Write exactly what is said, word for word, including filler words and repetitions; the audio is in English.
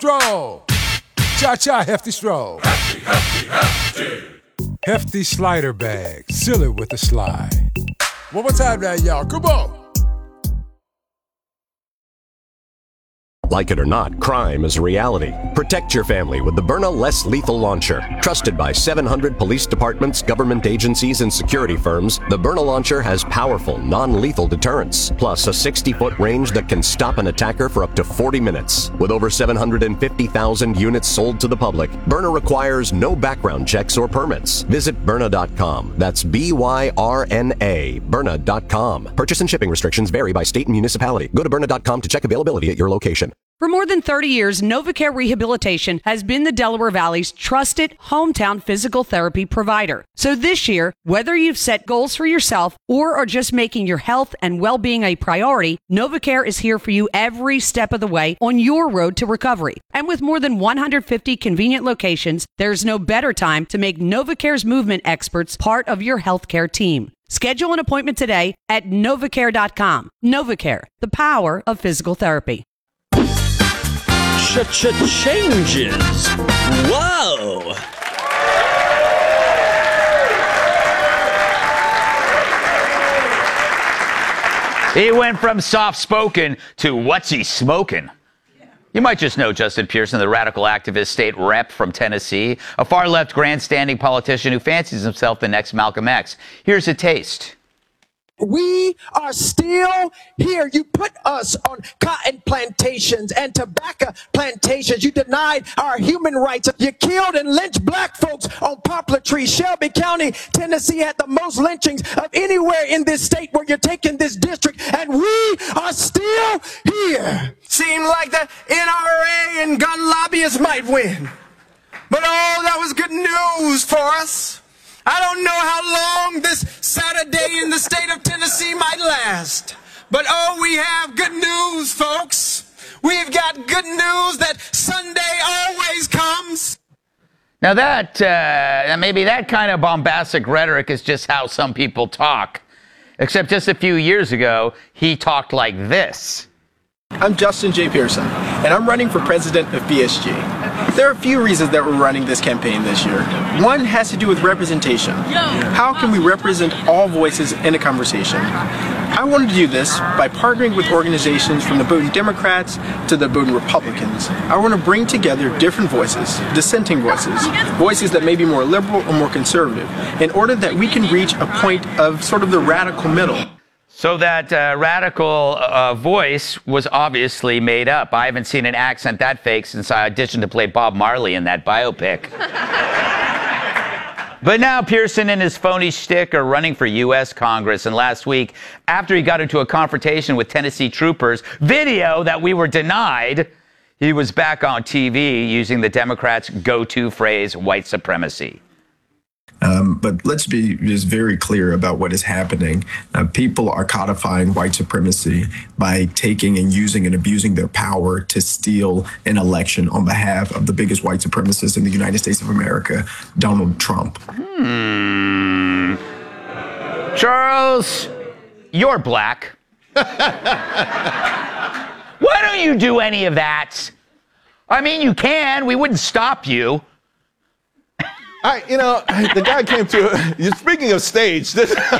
Stroll. Cha-cha, hefty stroll. Hefty, hefty, hefty. Hefty slider bag. Seal it with a slide. One more time now, y'all. Come on. Like it or not, crime is a reality. Protect your family with the Byrna Less Lethal Launcher. Trusted by seven hundred police departments, government agencies, and security firms, the Byrna Launcher has powerful, non-lethal deterrence, plus a sixty-foot range that can stop an attacker for up to forty minutes. With over seven hundred fifty thousand units sold to the public, Byrna requires no background checks or permits. Visit Byrna dot com. That's B Y R N A, Byrna dot com. Purchase and shipping restrictions vary by state and municipality. Go to Byrna dot com to check availability at your location. For more than thirty years, NovaCare Rehabilitation has been the Delaware Valley's trusted hometown physical therapy provider. So this year, whether you've set goals for yourself or are just making your health and well-being a priority, NovaCare is here for you every step of the way on your road to recovery. And with more than one hundred fifty convenient locations, there's no better time to make NovaCare's movement experts part of your healthcare team. Schedule an appointment today at Novacare dot com. NovaCare, the power of physical therapy. Ch-ch-changes. Whoa. He went from soft-spoken to what's he smoking? You might just know Justin Pearson, the radical activist state rep from Tennessee, a far-left grandstanding politician who fancies himself the next Malcolm X. Here's a taste. We are still here. You put us on cotton plantations and tobacco plantations. You denied our human rights. You killed and lynched black folks on poplar trees. Shelby County, Tennessee had the most lynchings of anywhere in this state where you're taking this district, and we are still here. Seemed like the N R A and gun lobbyists might win. But oh, that was good news for us. I don't know how long this Saturday in the state of Tennessee might last. But oh, we have good news, folks. We've got good news that Sunday always comes. Now that, uh, maybe that kind of bombastic rhetoric is just how some people talk. Except just a few years ago, he talked like this. I'm Justin J. Pearson, and I'm running for president of B S G. There are a few reasons that we're running this campaign this year. One has to do with representation. How can we represent all voices in a conversation? I wanted to do this by partnering with organizations from the Bowdoin Democrats to the Bowdoin Republicans. I want to bring together different voices, dissenting voices, voices that may be more liberal or more conservative, in order that we can reach a point of sort of the radical middle. So that uh, radical uh, voice was obviously made up. I haven't seen an accent that fake since I auditioned to play Bob Marley in that biopic. But now Pearson and his phony shtick are running for U S Congress. And last week, after he got into a confrontation with Tennessee troopers, video that we were denied, he was back on T V using the Democrats' go-to phrase, white supremacy. Um, but let's be just very clear about what is happening. Uh, people are codifying white supremacy by taking and using and abusing their power to steal an election on behalf of the biggest white supremacist in the United States of America, Donald Trump. Hmm. Charles, you're black. Why don't you do any of that? I mean, you can. We wouldn't stop you. I, you know, the guy came to, you're speaking of stage, this